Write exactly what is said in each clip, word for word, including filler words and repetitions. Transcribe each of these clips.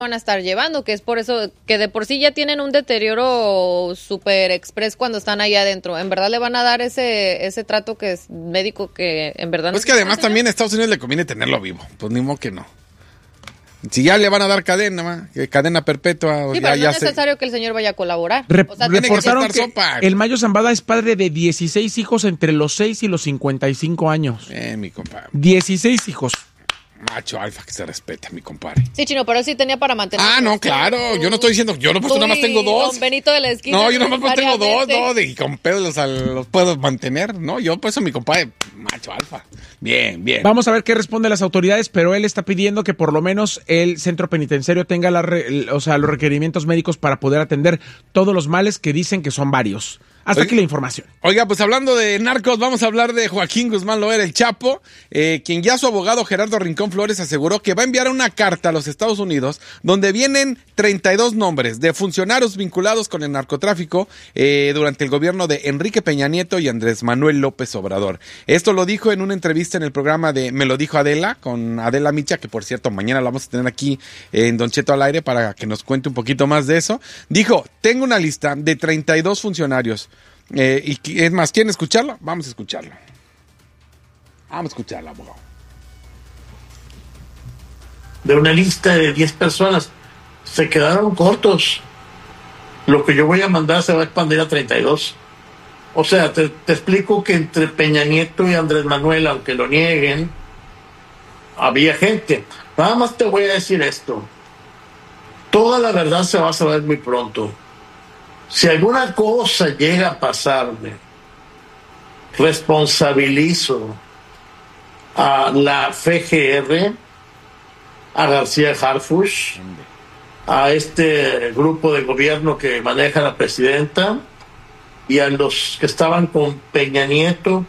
van a estar llevando, que es por eso que de por sí ya tienen un deterioro super express cuando están ahí adentro. En verdad le van a dar ese ese trato que es médico que en verdad... Pues que además también a Estados Unidos le conviene tenerlo vivo, pues ni modo que no. Si ya le van a dar cadena, ¿ma? cadena perpetua. Sí, ya, pero no ya es necesario se... que el señor vaya a colaborar. Re- o sea, reportaron que, que, que el Mayo Zambada es padre de dieciséis hijos entre los seis y los cincuenta y cinco años. Eh, mi compadre. dieciséis hijos. Macho alfa que se respeta, mi compadre. Sí, Chino, pero sí tenía para mantener. Ah, no, claro. Yo no estoy diciendo, yo no pues, nada más tengo dos. Don Benito de la esquina. No, yo nada más pues, tengo dos, no, y con pedos los, los puedo mantener, ¿no? Yo, pues, a mi compadre, macho alfa. Bien, bien. Vamos a ver qué responden las autoridades, pero él está pidiendo que por lo menos el centro penitenciario tenga la re, o sea, los requerimientos médicos para poder atender todos los males que dicen que son varios. Hasta Oiga, aquí la información. Oiga, pues hablando de narcos, vamos a hablar de Joaquín Guzmán Loera, el Chapo, eh, quien ya su abogado Gerardo Rincón Flores aseguró que va a enviar una carta a los Estados Unidos donde vienen treinta y dos nombres de funcionarios vinculados con el narcotráfico eh, durante el gobierno de Enrique Peña Nieto y Andrés Manuel López Obrador. Esto lo dijo en una entrevista en el programa de Me lo dijo Adela, con Adela Micha, que por cierto mañana la vamos a tener aquí en Don Cheto al aire para que nos cuente un poquito más de eso. Dijo, tengo una lista de treinta y dos funcionarios. Eh, y es más, ¿quieren escucharlo? Vamos a escucharlo. Vamos a escucharlo, abogado. De una lista de diez personas, se quedaron cortos. Lo que yo voy a mandar se va a expandir a treinta y dos. O sea, te, te explico que entre Peña Nieto y Andrés Manuel, aunque lo nieguen, había gente. Nada más te voy a decir esto. Toda la verdad se va a saber muy pronto. Si alguna cosa llega a pasarme, responsabilizo a la F G R, a García Harfuch, a este grupo de gobierno que maneja la presidenta y a los que estaban con Peña Nieto.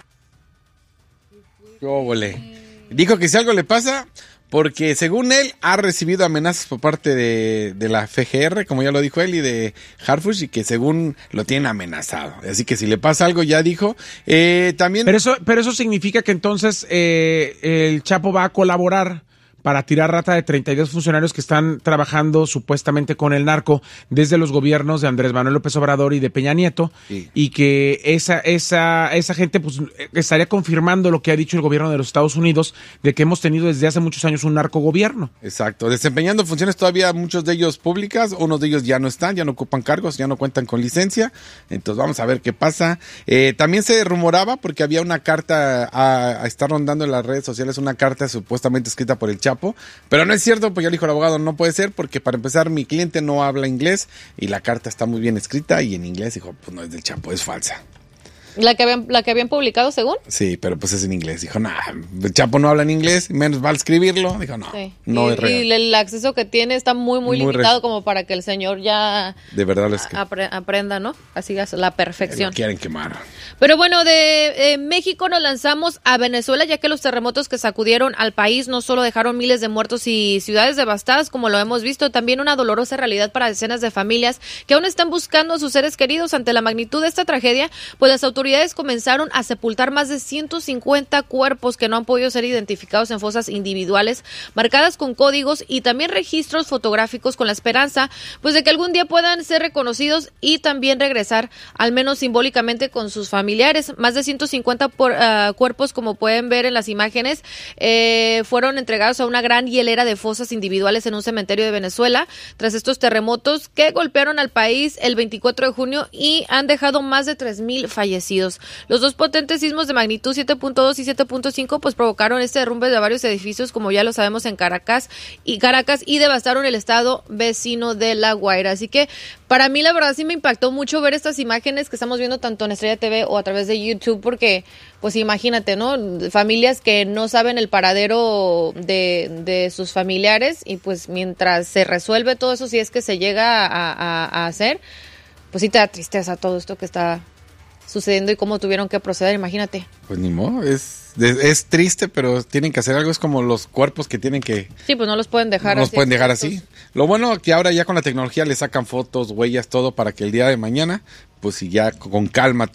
¡Óvole! Dijo que si algo le pasa... Porque según él ha recibido amenazas por parte de, de la F G R, como ya lo dijo él, y de Harfuch, y que según lo tienen amenazado. Así que si le pasa algo, ya dijo. Eh, también. Pero eso, pero eso significa que entonces eh, el Chapo va a colaborar para tirar rata de treinta y dos funcionarios que están trabajando supuestamente con el narco desde los gobiernos de Andrés Manuel López Obrador y de Peña Nieto, sí. Y que esa esa esa gente pues estaría confirmando lo que ha dicho el gobierno de los Estados Unidos de que hemos tenido desde hace muchos años un narcogobierno. Exacto, desempeñando funciones todavía muchos de ellos públicas, unos de ellos ya no están, ya no ocupan cargos, ya no cuentan con licencia, entonces vamos a ver qué pasa. Eh, también se rumoraba, porque había una carta a, a estar rondando en las redes sociales, una carta supuestamente escrita por el Chapo, pero no es cierto, pues ya dijo el abogado, no puede ser, porque para empezar mi cliente no habla inglés y la carta está muy bien escrita y en inglés, dijo, pues no es del Chapo, es falsa. ¿La que habían, la que habían publicado según? Sí, pero pues es en inglés. Dijo, nah, el Chapo no habla en inglés, menos va a escribirlo. Dijo, no, sí. no y, es real. Y el acceso que tiene está muy, muy, muy limitado re... como para que el señor ya de verdad lo es que... apre- aprenda, ¿no? Así es la perfección. Lo quieren quemar. Pero bueno, de eh, México nos lanzamos a Venezuela, ya que los terremotos que sacudieron al país no solo dejaron miles de muertos y ciudades devastadas, como lo hemos visto, también una dolorosa realidad para decenas de familias que aún están buscando a sus seres queridos. Ante la magnitud de esta tragedia, pues las autoridades comenzaron a sepultar más de ciento cincuenta cuerpos que no han podido ser identificados en fosas individuales, marcadas con códigos y también registros fotográficos con la esperanza, pues de que algún día puedan ser reconocidos y también regresar, al menos simbólicamente, con sus familiares. Más de ciento cincuenta por, uh, cuerpos, como pueden ver en las imágenes, eh, fueron entregados a una gran hielera de fosas individuales en un cementerio de Venezuela, tras estos terremotos que golpearon al país el veinticuatro de junio y han dejado más de tres mil fallecidos. Los dos potentes sismos de magnitud siete punto dos y siete punto cinco pues provocaron este derrumbe de varios edificios, como ya lo sabemos, en Caracas y Caracas y devastaron el estado vecino de La Guaira. Así que para mí la verdad sí me impactó mucho ver estas imágenes que estamos viendo tanto en Estrella T V o a través de YouTube, porque pues imagínate, ¿no? Familias que no saben el paradero de, de sus familiares y pues mientras se resuelve todo eso, si es que se llega a, a, a hacer, pues sí te da tristeza todo esto que está sucediendo y cómo tuvieron que proceder, imagínate. Pues ni modo, es, es triste, pero tienen que hacer algo, es como los cuerpos que tienen que... Sí, pues no los pueden dejar no así. los pueden dejar así. Lo bueno que ahora ya con la tecnología le sacan fotos, huellas, todo, para que el día de mañana, pues si ya con calma todo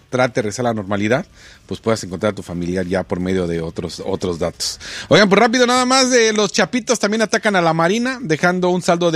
trate de regresar a la normalidad, pues puedas encontrar a tu familiar ya por medio de otros otros datos. Oigan, pues rápido nada más, de los chapitos también atacan a la Marina, dejando un saldo de